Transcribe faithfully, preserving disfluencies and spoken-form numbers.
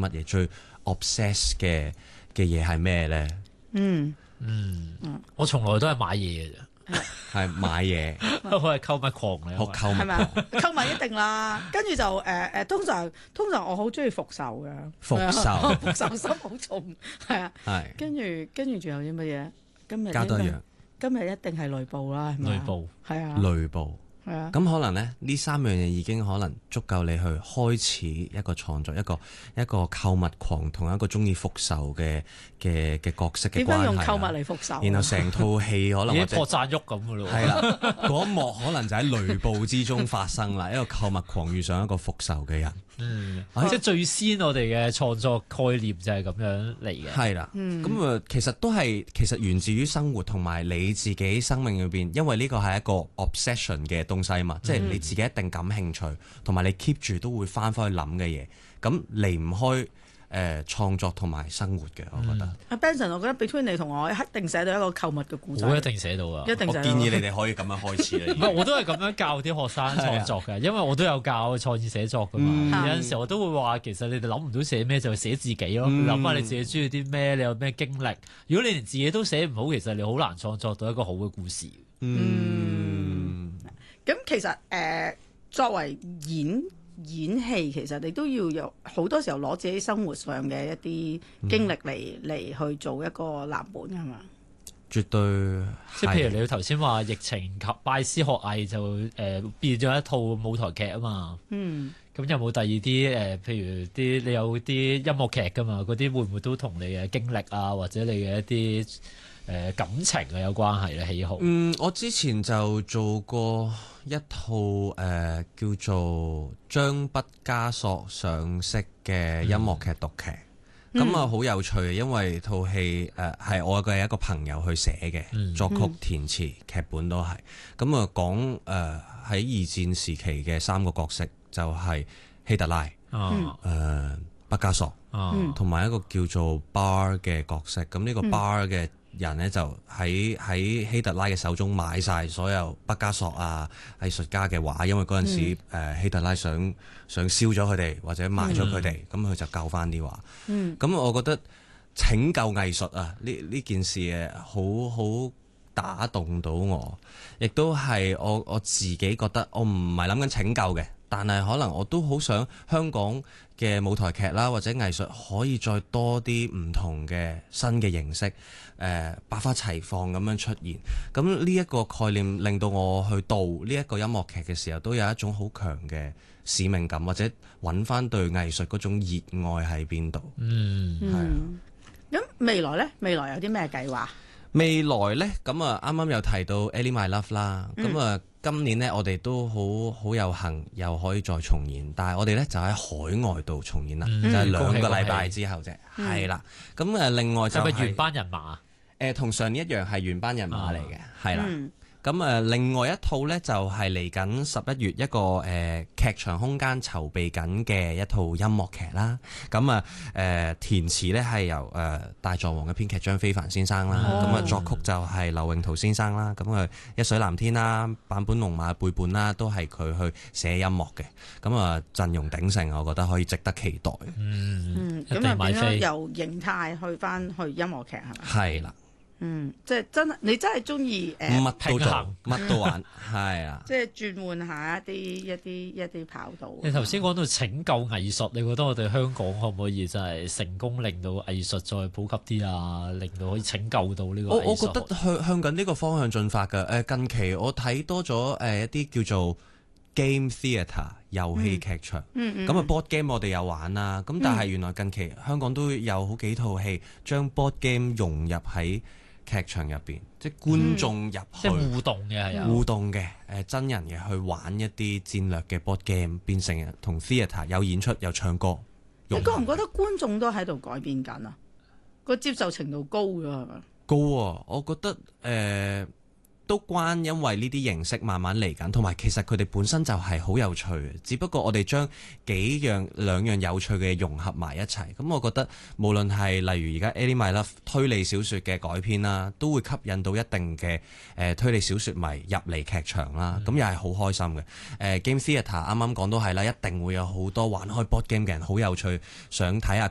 乜嘢？最 obsess 嘅嘅嘢係咩咧？ 嗯嗯，我從來都係買嘢嘅啫。 係買嘢， 我係購物狂嚟， 學購物係咪啊狂， 購物一定啦，跟住就誒誒、呃，通常通常我好中意復仇嘅， 復仇復仇心好重，係啊， 係跟住跟住仲有啲乜嘢？今日加多一樣應該今日一定係雷暴啦，係咪啊雷暴係啊， 雷暴。 係啊， 咁可能咧，呢三樣嘢已經可能足夠你去開始一個創作，一個一個購物狂同一個中意復仇嘅嘅嘅角色嘅關係啊。 點解用購物嚟復仇啊？ 然後成套戲可能已經或者破綻喐咁嘅咯喎。 係啦，嗰一幕可能就喺雷暴之中發生啦。一個購物狂遇上一個復仇嘅人， 嗯， 哎即係最先我哋嘅創作概念就係咁樣嚟嘅。 係啦。 嗯咁啊，其實都係其實源自於生活同埋你自己生命裏邊，因為呢個係一個 obsession 嘅東西嘛，即係你自己一定感興趣，同埋你 keep 住都會翻返去諗嘅嘢，咁離唔開誒創作同埋生活嘅，我覺得。 阿 Benson，我覺得 between 你同我一定寫到一個購物嘅故仔， 我一定寫到啊！ 一定寫到。 我建議你哋可以咁樣開始啦。 唔係，我都係咁樣教啲學生創作嘅，因為我都有教創意寫作噶嘛。 嗯有陣時我都會話，其實你哋諗唔到寫咩，就寫自己咯。 嗯諗下你自己中意啲咩，你有咩經歷。如果你連自己都寫唔好，其實你好難創作到一個好嘅故事。 嗯， 咁其實誒、呃，作為演演戲，其實你都要有好多時候攞自己生活上嘅一啲經歷嚟嚟去做一個藍本係嘛？ 絕對即係譬如係你頭先話疫情及拜師學藝就誒、呃、變咗一套舞台劇啊嘛。 嗯， 咁有冇第二啲誒、呃？譬如啲你有啲音樂劇噶嘛？嗰啲會唔會都同你嘅經歷啊，或者你嘅一啲誒、呃、感情啊有關係咧？喜好？ 嗯，我之前就做過一套誒、呃、叫做《將畢加索上色》嘅音樂劇讀劇，咁啊好有趣嘅，因為套戲誒係我嘅一個朋友去寫嘅， 嗯作曲、填詞、劇本都係。咁啊講誒喺二戰時期嘅三個角色，就係、希特拉、誒、 啊呃、畢加索， 啊同埋一個叫做 Bar 嘅角色。咁呢個嗯 Bar 嘅人呢，就喺喺希特拉嘅手中買晒所有畢加索啊藝術家嘅畫，因為嗰陣時誒、呃、希特拉想想燒咗佢哋或者賣咗佢哋，咁佢、就救翻啲畫。 嗯咁我覺得拯救藝術啊呢呢件事誒好好打動到我，亦都係我我自己覺得我唔係諗緊拯救嘅，但係可能我都好想香港嘅舞台劇啦或者藝術可以再多啲唔同嘅新嘅形式，誒、呃、百花齊放咁樣出現。咁呢一個概念令到我去導呢一個音樂劇嘅時候，都有一種好強嘅使命感，或者揾翻對藝術嗰種熱愛喺邊度。 嗯嗯，咁未來咧，未來有啲咩計劃？ 未來呢，咁啊啱啱有提到《Ellie My Love》啦，咁啊、今年呢，我哋都好好有幸又可以再重演，但係我哋呢，就喺海外度重演啦， 嗯就係兩個恭喜禮拜之後啫，係啦、咁誒另外就係、 係咪原班人馬啊？ 誒同上年一樣係原班人馬嚟嘅，係啦、 嗯咁誒，另外一套呢，就係嚟緊十一月一個誒、呃、劇場空間籌備緊嘅一套音樂劇啦。咁啊誒填詞呢係由誒、呃、大狀王嘅編劇張非凡先生啦，咁啊、 哦作曲就係劉永圖先生啦。咁啊一水藍天啦、坂本龍馬背叛啦，都係佢去寫音樂嘅。咁啊陣容鼎盛，我覺得可以值得期待。 嗯， 嗯， 一咁啊變咗定買飛。 由形態去翻去音樂劇係咪？ 係啦， 嗯，即係真係你真係中意誒， 乜都做平衡， 乜都玩，係啊。 即係轉換下一啲一啲一啲跑道。 你頭先講到拯救藝術，你覺得我哋香港可唔可以真係成功令到藝術再普及啲啊？令到可以拯救到呢個藝術？ 我我覺得向向緊呢個方向進發㗎。誒近期我睇多咗誒一啲叫做 game theatre 遊戲劇場。 嗯嗯， 咁啊 board game 我哋有玩啦。咁但係原來近期香港都有好幾套戲將 board game 融入喺劇場入邊，即係觀眾入去。 即係互動嘅係啊。 互動嘅誒真人嘅去玩一啲戰略嘅 board game，變成同 theatre 有演出有唱歌。 你融合覺唔覺得觀眾都喺度改變緊啊？個接受程度高咗係咪？ 高啊！我覺得誒、呃都關因為呢啲形式慢慢嚟緊，同埋其實佢哋本身就係好有趣嘅，只不過我哋將幾樣兩樣有趣嘅嘢融合埋一齊。咁我覺得無論係例如而家《Ellie My Love》推理小說嘅改編啦，都會吸引到一定嘅誒、呃、推理小說迷入嚟劇場啦。咁、嗯、又係好開心嘅。誒、呃、Game Theatre 啱啱講都係啦，一定會有好多玩開 board game 嘅人好有趣，想睇下